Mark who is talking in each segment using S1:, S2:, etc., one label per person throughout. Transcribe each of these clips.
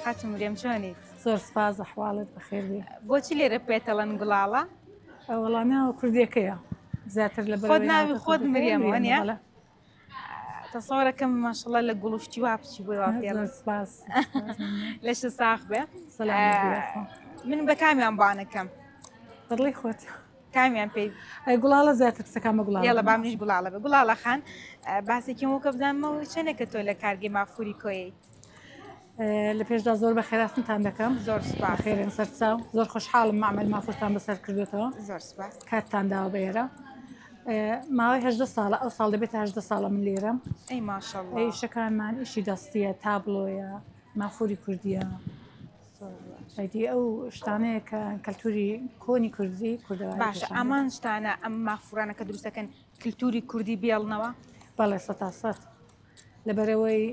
S1: خاتم مريم شلونك؟
S2: زۆر سپاس ئەحواڵت بەخێر بێ.
S1: بۆچی لێرە پێتەڵەن گوڵاڵە؟
S2: وەڵا ناوە کوردیەکەیە زیاتر لە
S1: خۆت ناوی خۆت مریەمەوە نیە؟ تەسەوەرەکەم ماشەڵڵا لە گوڵشتی وا بچی بۆی وا پێڵە.
S2: سپاس
S1: لەش ساخ بێ من بە کامیان بانەکەم
S2: دڵی خۆت
S1: کامیان پێی
S2: گوڵاڵە زیاتر قسەکان بە گوڵاڵ
S1: یاڵە با منیش گوڵاڵە بێ گوڵاڵە خان باسێکی وەکە بدانمەوە چەندێکە تۆ لە کارگەی مافووری کۆیەیت؟
S2: لە پێشدا زۆر بە خێراستتان دەکەم
S1: زۆر سپاس
S2: خێرن سەرچاو زۆر خۆشحاڵم مامەل مافوورتان بەسەر کردوێتەوە
S1: زۆر سپاس
S2: کاتتان داوە بێرە ماوەی 18 ساڵە ئەو ساڵ دەبێت 18 ساڵە من لێرەم
S1: ئەی ماشەڵڵا
S2: ئیشەکانمان ئیشی دەستیە تابلۆیە مافووری کوردیە ئەیدی ئەو شتانەیە کە کەلتوری کۆنی کوردی کوردەوە
S1: باشە ئەمان شتانە ئەم مافورانەکە دروستەکەن کللتوری کوردی بێڵنەوە
S2: بەڵێ 100% لەبەرەوەی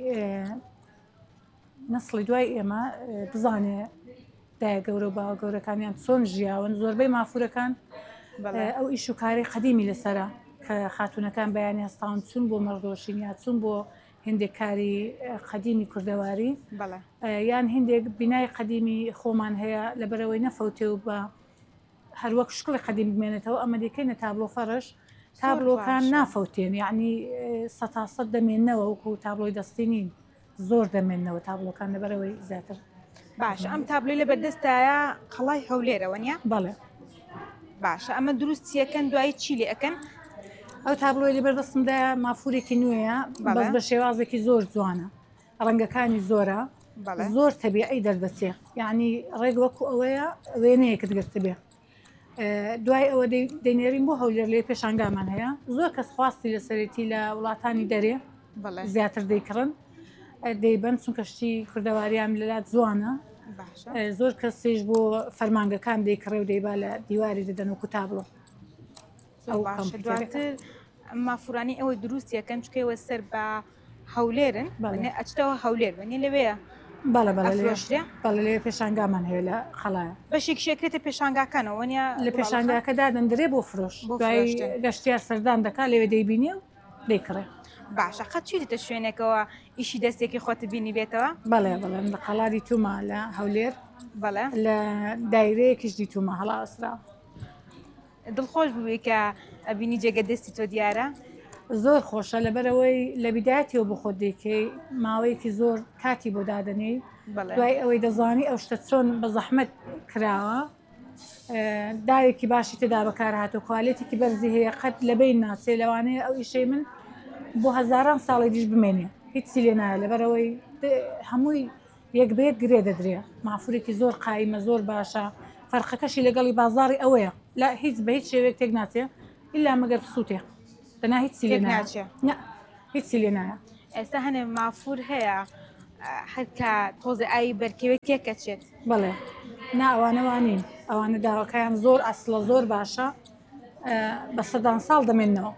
S2: نسڵی دوای ئێمە بزانێ دایە گەورە و باوە گەورەکانیان چۆن ژیاون زۆربەی مافورەکان ئەو ئیش و کاری قەدیمی لەسرە کە خاتونەکان بەیانی هەستاون چون بۆ مەڕدۆشین یا چون بۆ هندێک کاری قەدیمی کوردەواری یان هندێک بینای قەدیمی خۆمان هەیە لەبەرەوەی نەفەوتێ و بە هەروەک شکڵی قەدیم بمێنێتەوە ئەمە دەکەینە تابلۆ فەرش تابلۆکان نافەوتێن یعنی 100% دەمێننەوە وەکو تابلۆی دەستی نین زۆر دەمێننەوە تابلۆکان لەبەرەوەی زیاتر
S1: باش ئەم تابلۆی لە بەردەستایە قەڵای هەولێرەوە نیە؟
S2: بەڵێ
S1: باشە ئەمە دروستیەکەن دوایی چی لێ ئەەکەن؟
S2: ئەو تابلۆی لە بەردەستمدا مافوورێکی نوێیە بەس بە شێوازێکی زۆر جوانە ڕەنگەکانی زۆرە زۆر تەبیعی دەردەچێ یعنی ڕێک وەکو ئەوەیە وێنەیەکت گرت بێ دوای ئەوە دەینێرین بۆ هەولێر لێ پێشانگامان هەیە زۆر کەس خواستی لەسەرەتی لە وڵاتانی دەرێ زیاتر دەیکڕن دەیبەن چونکە شتی کوردەواریان لەلات جوانە زۆر کەسیش بۆ فەرمانگەکان دەیکڕێ و دەیبا لە دیواری دەدەن وکو تابلۆ
S1: دواتر مافورانی ئەوە دروستیەکەن چکەوە سەر بە هەولێرن ئەچتەوە هەولێر بەنی لەوەیە
S2: بەڵە بەڵە لێ پێشانگامان هەیە لە خەڵایە
S1: بەشێک شێکرێتە پێشانگاکانەوە نیە
S2: لە پێشانگاکەدا دەندرێ بۆ فرۆش گەشتیار سەردان دەکات لێوێ دەیبینی و دەیکڕێ
S1: باشە قەت چیتە شوێنێکەوە ئیشی دەستێکی خۆت بینی بێتەوە؟
S2: بەڵێ بەڵێ لە قەڵاری توما لە هەولێر
S1: بەڵێ
S2: لە دایرەیەکیش دیتومە هەڵا ئەسرا
S1: دڵخۆش بووی کە ئەبینی جێگە دەستی تۆ دیارە؟
S2: زۆر خۆشە لەبەرەوەی لە بیدایەتیەوە بۆ خۆت دەیکەی ماوەیەکی زۆر کاتی بۆ دادنەی دوای ئەوەی دەزانی ئەو شتە چۆن بە زەحمەت کراوە داوێکی باشی تێدا بەکار هاتۆ کوالێتێکی بەرزی هەیە قەت لەبەی ناچێ لەوانەیە ئەو ئیشەی من بۆ هەزاران ساڵی دیش بمێنێ هیچی لێ نایە لەبەرەوەی هەمووی یەک بێت گرێ دەدرێ مافورێکی زۆر قایمە زۆر باشە فەرقەکەشی لەگەڵی بازاڕی ئەوەیە لا هیچ بە هیچ شێوەیەک تێک ناچێ ئیلا مەگەر سووتێ دەنا هیچی لێ ناچێ هیچی لێ نایە
S1: ئێستا هەنێ مافور هەیە هەرکە تۆزە ئای بەرکەوێتێکەچێت
S2: بڵێ نا ئەوانەوانین ئەوانە داواکەیان زۆر ئەسڵە زۆر باشە بە سەدان ساڵ دەمێننەوە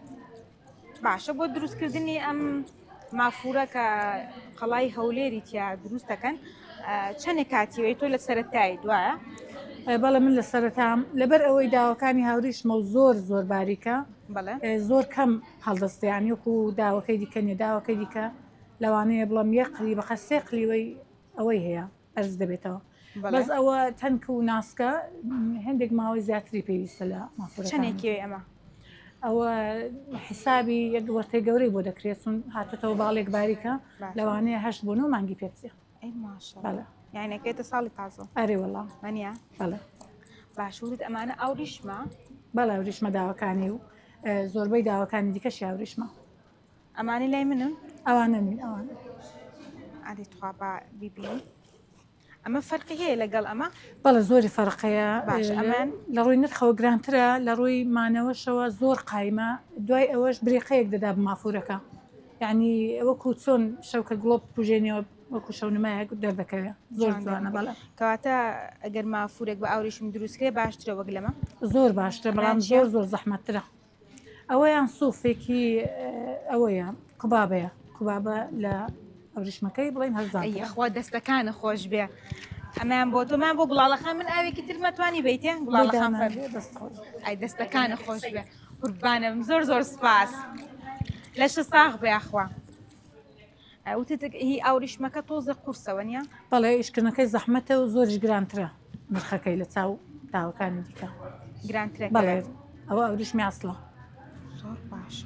S1: باشە بۆ دروستکردنی ئەم مافورە کە قەڵای هەولێری تیا دروستەکەن چەندێک کاتیوەی تۆ لە سەرەتایی دوایە؟
S2: بەڵێ من لە سەرەتام لەبەر ئەوەی داواکانی هاوریشمە و زۆر باریکە زۆر کەم هەڵدەستیانی وەکو داوەکەی دیکەنێ داوەکەی دیکە لەوانەیە بڵم یەک قلی بە قەسێ قلیوەی ئەوەی هەیە ئەرز دەبێتەوە بەس ئەوە تەنک و ناسکە هەندێک ماوەی زیاتری پێویستە لە مافورەکان
S1: چەندێکی ئەمە
S2: ئەوە حیسابی یەک وەرتەی گەورەی بۆ دەکرێت چون هاتوتەوە باڵێک باریکە لەوانەیە 8 بۆ 9 مانگی پێ بچێ
S1: بەڵێ یعنیەکەیتە ساڵی تازە
S2: ئەرێ وەڵام
S1: منە
S2: بەڵێ
S1: باشوورت ئەمانە ئاوریشمە
S2: بەڵێ ئەوریشمە داواکانی و زۆربەی داواکانی دیکەشی ئاوریشمە
S1: ئەمانی لای منن
S2: ئەوانە نین ئەوانە
S1: ئەدی توا بە بیبین ئەمە فەرقی هەیە لەگەڵ ئەمە
S2: بەڵێ زۆری فەرقەیە
S1: باش ئەمان
S2: لە ڕووی نرخەوە گرانترە لە ڕووی مانەوەشەوە زۆر قایمە دوای ئەوەش برێقەیەک دەدا بە مافورەکە یعنی وەکو چۆن شەوکە گڵۆب بژێنەوە وەکو شەونمایەک دەردەکەوێت زۆر جوانە بەڵێ
S1: کەواتە ئەگەر مافورێک بە ئاوریشم دروستکرێ باشترە وەک لەمە
S2: زۆر باشترە بەڵام زۆر زەحمەتترە ئەوەیان سوفێکی ئەوەیە کوبابەیە کوبابە لە ئەوریشمەکەی بڵین
S1: هەرزانخوا دەستەکانە خۆش بێ ئەمان بۆ تۆمان بۆ گوڵاڵەخان من ئاوێکی ترمەتوانی بیتێ گوڵاڵەخان ئای دەستەکانە خۆش بێ قوربانم زۆر سپاس لەش ساغ بێ ئەخوا وتتك هي ئاوریشمەکە تۆزە قورسەوە نیە؟
S2: بەڵێ ئیشکردنەکەی زەحمەتە و زۆریش گرانترە نرخەکەی لە چاو داوەکانی دیکە
S1: گرانترە
S2: بەڵێ ئەوە ئەوریشمی ئەسڵە
S1: زۆر باشە.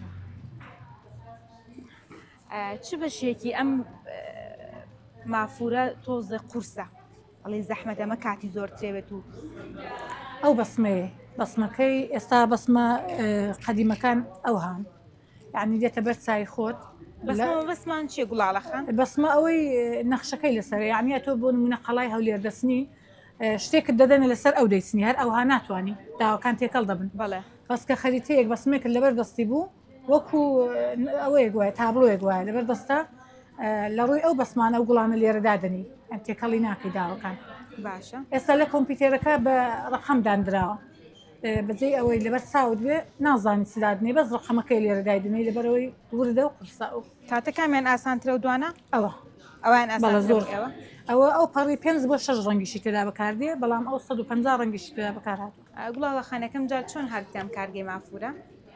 S1: چ بەشێکی ئەم مافورە تۆزە قورسە ئەڵێ زەحمەت ئەمە کاتی زۆر ترێوێت و
S2: ئەو بەسمەکەی ئێستا بەسمە قەدیمەکان ئەو هاان یعنی دێتە بەر چای خۆت
S1: بەسمان چیە گوڵاڵەخان
S2: بەسمە ئەوەی نەخشەکەی لەسەر یعنی تۆ بۆ نمونە قەڵای هەولێر دەستنی شتێکت دەدەنە لەسەر ئەو دەیچنی هەر ئەوها ناتوانانی داواکان تێکەڵ دەبن
S1: بەڵێ
S2: بەسکە خەریتەیەک بەسمێکت لەبەر دەستی بوو وەکو ئەوەیە گوایە تابلۆیە گوایە لەبەر دەستە لە ڕووی ئەو بەسمانە و گوڵانە لێرەدادنی ئەم تێکەڵی ناکەی داواکان
S1: باشە
S2: ئێستا لە کۆمپیوتەرەکە بە ڕقم دانراوە بەجێ ئەوەی لەبەر چاوت بێ نازانی سلادنی بەس ڕقەمەکەی لێرەدایدنی لەبەرەوەی وردە و قورسا و
S1: کاتە کامیان ئاسانترە و دوانە
S2: ئەوان زۆر ئەوە ئەو پەڕی 5 بۆ 6 ڕەنگیشی تێدا بەکاردێ بەڵام ئەو 150 ڕەنگیشی تێدا بەکارهات
S1: گوڵاڵە خانەکەم جار چۆن هەرتیان کارگەی مافورە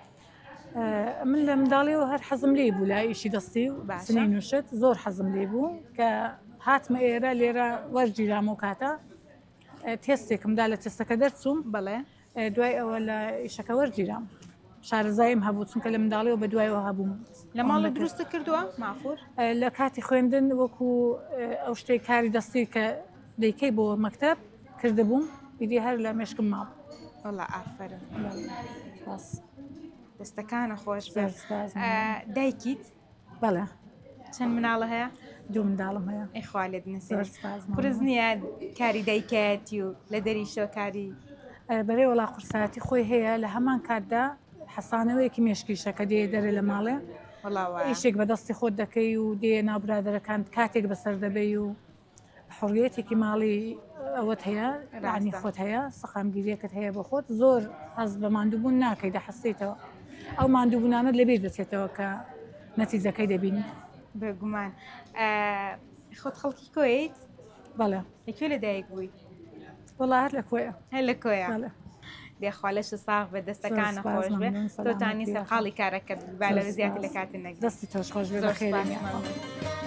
S2: من لە منداڵیەوە هەر حەزم لێ بوو لای ئیشی دەستی و سنەی نووشت زۆر حەزم لێ بوو کە هاتمە ئێرە لێرە وەرگیرام و کاتە تێستێکمدا لە تێستەکە دەرچووم
S1: بەڵێ
S2: دوای ئەوە لە ئیشەکە وەرگیرام شارەزایم هەبوو چونکە لە منداڵیەوە بە دوایەوە هەبووم
S1: لە ماڵە دروستە کردووە مافور
S2: لە کاتی خوێندن وەکو ئەو شتێک کاری دەستی کە دەیکەی بۆ مەکتەب کردبووم ئیدی هەر لە مێشکم ماڵ
S1: وەڵا ئافرن
S2: باس
S1: دەستەکانە خۆش بێ دایکیت
S2: بەڵێ
S1: چەند مناڵە هەیە
S2: دوو منداڵم هەیە
S1: ئەیخوا لێت نسێ قورس نییە کاری دایکەتی و لە دەریشەوە کاری
S2: بەرێ وڵا قورساتی خۆی هەیە لە هەمان کاتدا حەسانەوەیەکی مێشکیشەکە دێ دەرێ لە ماڵێ ئیشێک بەدەستی خۆت دەکەی و دێ ناوبرادەرەکان کاتێک بەسەر دەبێ و حڕیەتێکی ماڵی ئەوەت هەیە ڕانی خۆت هەیە سەقامگیریەکەت هەیە بە خۆت زۆر حەز بە ماندووبوون ناکەی دەحەسێتەوە ئەو ماندووبوونانت لەبیر دەچێتەوە کە نەتیجەکەی دەبینی
S1: بێگومان خۆت خەڵکی کۆیت
S2: بەڵێ
S1: لەکوێ لە دایک بووی
S2: وەڵا هەر لە کۆیە
S1: هەر لە کۆیە دێخوا لەش ساغ بە دەستەکانە خۆش بێ تۆتانی سەرقاڵی کارەکەت با لە زیاتر لە کاتن نەک
S2: دەستی تۆش خۆش بێ بەخێرێنی